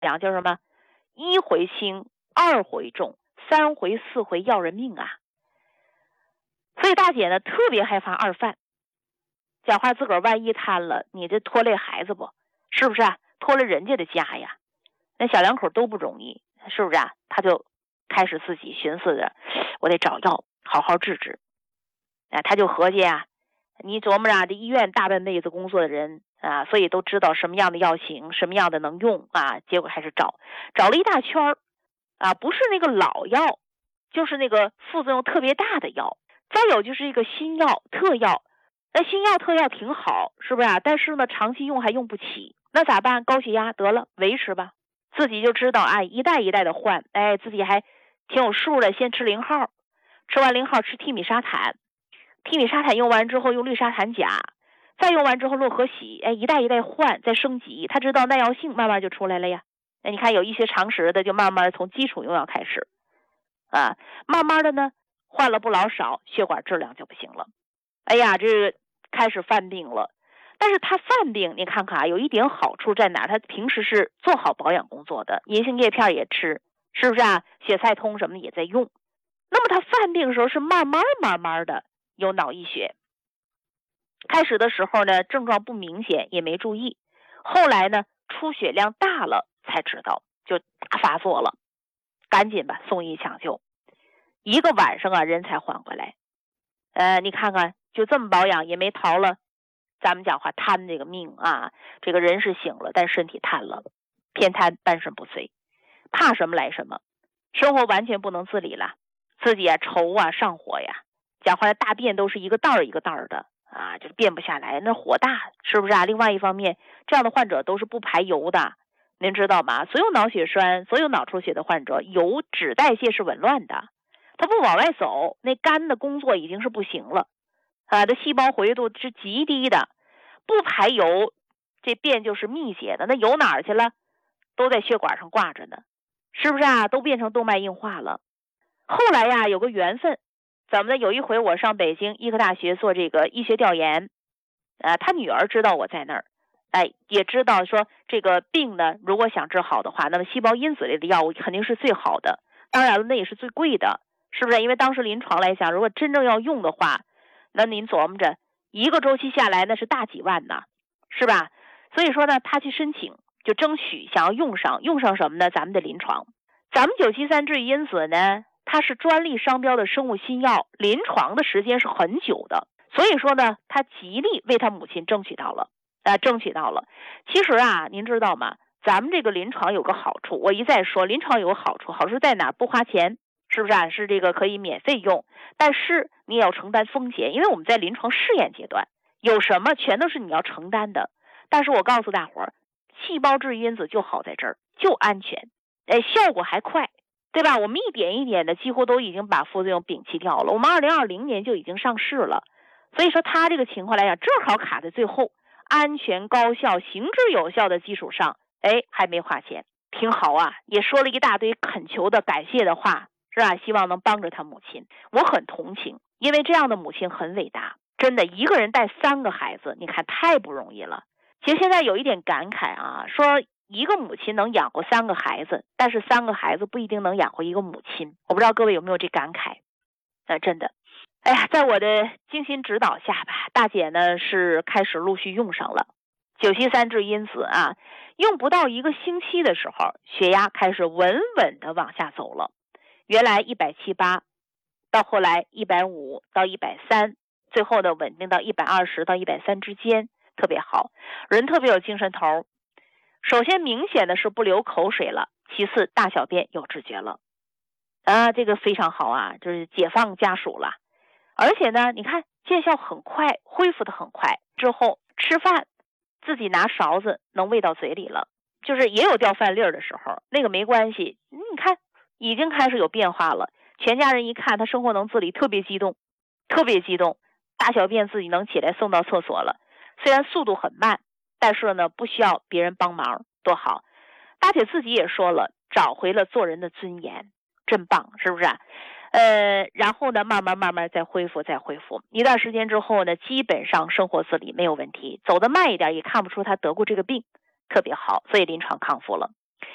讲叫什么？一回轻，二回重，三回四回要人命啊！所以大姐呢特别害怕二犯，讲话自个儿万一瘫了，你这拖累孩子不？是不是啊？拖累人家的家呀？那小两口都不容易，是不是啊？他就开始自己寻思着，我得找药好好治治。他就合计啊，你琢磨着这医院大半辈子工作的人啊，所以都知道什么样的药行，什么样的能用啊。结果开始找了一大圈啊，不是那个老药，就是那个副作用特别大的药。再有就是一个新药特药，那新药特药挺好，是不是啊？但是呢，长期用还用不起，那咋办？高血压得了，维持吧。自己就知道啊，一代一代的换，自己还挺有数的。先吃0号，吃完0号吃替米沙坦，替米沙坦用完之后用氯沙坦钾，再用完之后洛可喜，一代一代换，再升级。他知道耐药性慢慢就出来了呀。你看有一些常识的，就慢慢从基础用药开始啊，慢慢的呢换了不老少，血管质量就不行了。这开始犯病了。但是他犯病，你看看啊，有一点好处在哪？他平时是做好保养工作的，银杏叶片也吃，是不是啊？血菜通什么的也在用。那么他犯病的时候是慢慢的有脑溢血。开始的时候呢，症状不明显，也没注意。后来呢，出血量大了才知道，就大发作了，赶紧吧送医抢救。1个晚上啊，人才缓回来。你看看，就这么保养也没逃了。咱们讲话贪这个命啊，这个人是醒了，但身体贪了，偏瘫半身不遂，怕什么来什么，生活完全不能自理了，自己愁啊上火呀，讲话大便都是一个袋儿一个袋儿的啊，就是便不下来，那火大，是不是啊？另外一方面，这样的患者都是不排油的，您知道吗？所有脑血栓、所有脑出血的患者，油脂代谢是紊乱的，他不往外走，那肝的工作已经是不行了。这细胞活跃度是极低的，不排油，这便就是密结的，那油哪儿去了？都在血管上挂着呢，是不是啊？都变成动脉硬化了。后来呀，有个缘分，怎么的？有一回我上北京医科大学做这个医学调研，他女儿知道我在那儿，也知道说这个病呢，如果想治好的话，那么细胞因子类的药物肯定是最好的，当然了，那也是最贵的，是不是？因为当时临床来讲，如果真正要用的话，那您琢磨着1个周期下来那是大几万呢，是吧？所以说呢，他去申请，就争取想要用上什么呢？咱们的临床，咱们973治愈因子呢，它是专利商标的生物新药，临床的时间是很久的，所以说呢，他极力为他母亲争取到了。其实啊，您知道吗？咱们这个临床有个好处，我一再说，临床有个好处在哪？不花钱。是不是啊？是这个可以免费用，但是你也要承担风险，因为我们在临床试验阶段，有什么全都是你要承担的。但是我告诉大伙儿，细胞治愈因子就好在这儿，就安全，效果还快，对吧？我们一点一点的，几乎都已经把副作用摒弃掉了。我们2020年就已经上市了，所以说它这个情况来讲，正好卡在最后，安全高效、行之有效的基础上，还没花钱，挺好啊。也说了一大堆恳求的、感谢的话。是吧？希望能帮着他母亲，我很同情，因为这样的母亲很伟大，真的一个人带3个孩子，你看太不容易了。其实现在有一点感慨啊，说一个母亲能养活3个孩子，但是3个孩子不一定能养活一个母亲。我不知道各位有没有这感慨？真的，在我的精心指导下吧，大姐呢是开始陆续用上了973治因子啊，用不到1个星期的时候，血压开始稳稳的往下走了。原来178，到后来150到130，最后的稳定到120到130之间，特别好，人特别有精神头。首先明显的是不流口水了，其次大小便有知觉了，这个非常好啊，就是解放家属了。而且呢，你看见效很快，恢复的很快，之后吃饭自己拿勺子能喂到嘴里了，就是也有掉饭粒儿的时候，那个没关系，你看已经开始有变化了。全家人一看他生活能自理，特别激动，大小便自己能起来送到厕所了。虽然速度很慢，但是呢不需要别人帮忙，多好。大姐自己也说了，找回了做人的尊严，真棒，是不是？然后呢慢慢再恢复，一段时间之后呢，基本上生活自理没有问题，走得慢一点也看不出他得过这个病，特别好，所以临床康复了。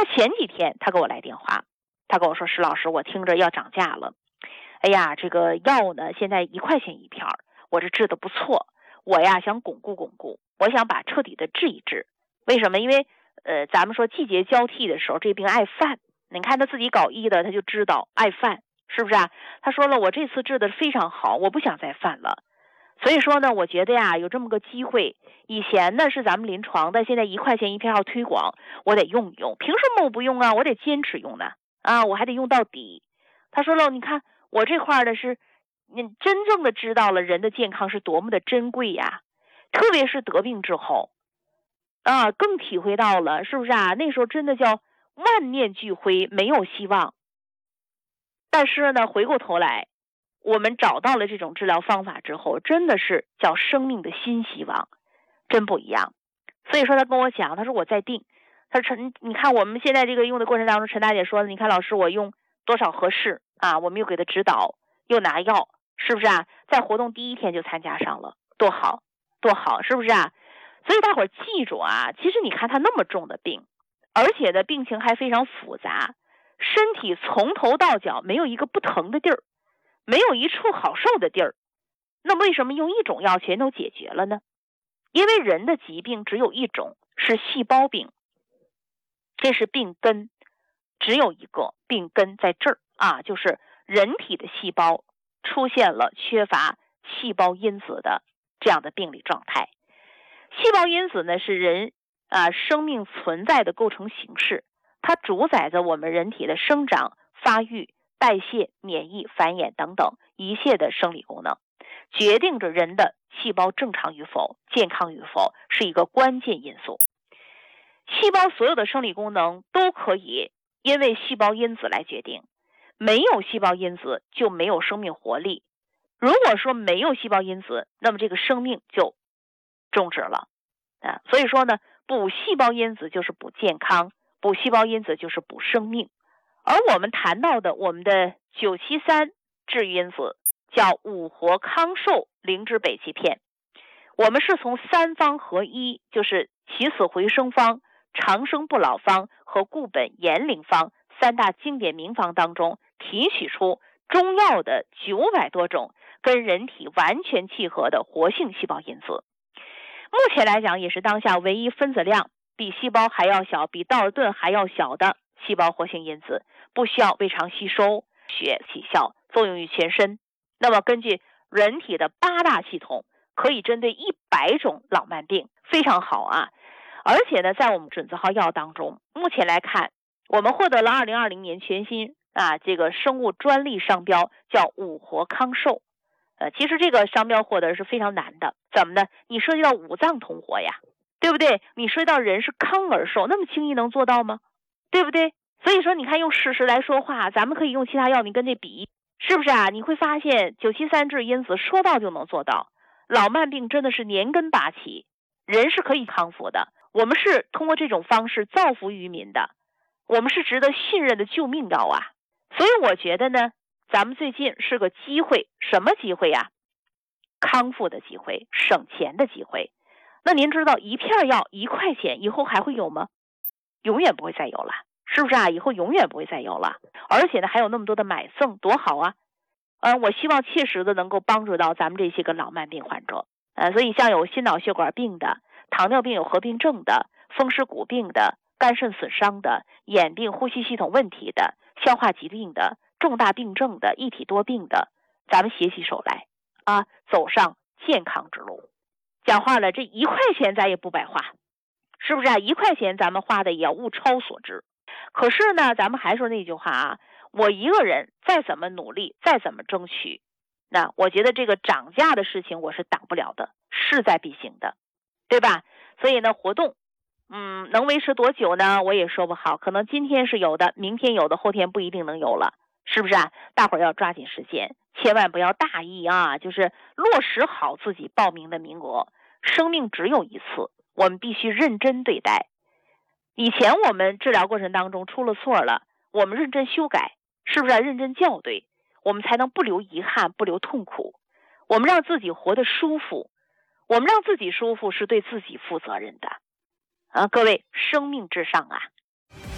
前几天他给我来电话，他跟我说，石老师，我听着要涨价了，哎呀，这个药呢现在1块钱一片，我这治的不错，我呀想巩固巩固，我想把彻底的治一治。为什么？因为咱们说季节交替的时候，这病爱犯，你看他自己搞医的，他就知道爱犯，是不是啊？他说了，我这次治的非常好，我不想再犯了。所以说呢，我觉得呀，有这么个机会，以前呢是咱们临床的，现在1块钱一片要推广，我得用一用。凭什么我不用啊？我得坚持用呢，我还得用到底。他说了，你看我这块的是，你真正的知道了人的健康是多么的珍贵呀，特别是得病之后，更体会到了，是不是啊？那时候真的叫万念俱灰，没有希望。但是呢，回过头来，我们找到了这种治疗方法之后，真的是叫生命的新希望，真不一样。所以说他跟我讲，他说我在定，他说你看我们现在这个用的过程当中，陈大姐说，你看老师我用多少合适啊？我们又给他指导，又拿药，是不是啊？在活动第1天就参加上了，多好多好，是不是啊？所以大伙儿记住啊，其实你看他那么重的病，而且的病情还非常复杂，身体从头到脚没有一个不疼的地儿，没有一处好受的地儿，那为什么用一种药全都解决了呢？因为人的疾病只有一种，是细胞病，这是病根，只有一个病根在这儿啊，就是人体的细胞出现了缺乏细胞因子的这样的病理状态。细胞因子呢是人生命存在的构成形式，它主宰着我们人体的生长、发育、代谢、免疫、繁衍等等一切的生理功能，决定着人的细胞正常与否、健康与否，是一个关键因素。细胞所有的生理功能都可以因为细胞因子来决定，没有细胞因子就没有生命活力。如果说没有细胞因子，那么这个生命就终止了所以说呢，补细胞因子就是补健康，补细胞因子就是补生命。而我们谈到的我们的973治愈因子叫五活康寿灵芝北芪片，我们是从3方合一，就是起死回生方、长生不老方和固本延龄方3大经典名方当中提取出中药的900多种跟人体完全契合的活性细胞因子。目前来讲，也是当下唯一分子量比细胞还要小、比道尔顿还要小的细胞活性因子，不需要胃肠吸收，血起效，作用于全身。那么根据人体的8大系统，可以针对100种老慢病，非常好啊！而且呢，在我们准字号药当中，目前来看，我们获得了2020年全新这个生物专利商标，叫五活康寿。其实这个商标获得是非常难的，怎么呢？你涉及到五脏同活呀，对不对？你涉及到人是康而寿，那么轻易能做到吗？对不对？所以说你看用事实来说话，咱们可以用其他药你跟这比，是不是啊？你会发现973治因子说到就能做到，老慢病真的是连根拔起，人是可以康复的。我们是通过这种方式造福于民的，我们是值得信任的救命药啊！所以我觉得呢，咱们最近是个机会，什么机会呀？康复的机会，省钱的机会。那您知道一片药1块钱以后还会有吗？永远不会再有了，是不是啊？以后永远不会再有了。而且呢，还有那么多的买赠，多好啊！我希望切实的能够帮助到咱们这些个老慢病患者。所以像有心脑血管病的、糖尿病有合并症的、风湿骨病的、肝肾损伤的、眼病、呼吸系统问题的、消化疾病的、重大病症的、一体多病的，咱们携起手来走上健康之路。讲话了，这1块钱咱也不白花，是不是啊？1块钱咱们花的也要物超所值。可是呢，咱们还说那句话我一个人再怎么努力，再怎么争取，那我觉得这个涨价的事情我是挡不了的，势在必行的，对吧？所以呢，活动能维持多久呢？我也说不好，可能今天是有的，明天有的，后天不一定能有了，是不是啊？大伙儿要抓紧时间，千万不要大意就是落实好自己报名的名额。生命只有一次，我们必须认真对待。以前我们治疗过程当中出了错了，我们认真修改，是不是认真校对，我们才能不留遗憾，不留痛苦。我们让自己活得舒服，我们让自己舒服是对自己负责任的各位，生命至上